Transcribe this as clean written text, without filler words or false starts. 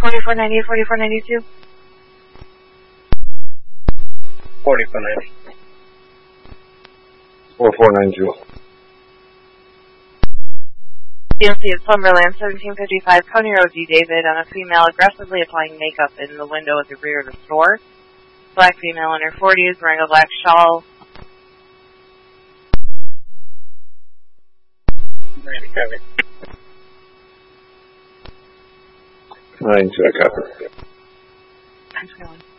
4490, 4492. 4490. 4492. DMC of Slumberland, 1755, Coney Road, D. David, on a female aggressively applying makeup in the window at the rear of the store. Black female in her 40s, wearing a black shawl. 97. 92, I copy. 921.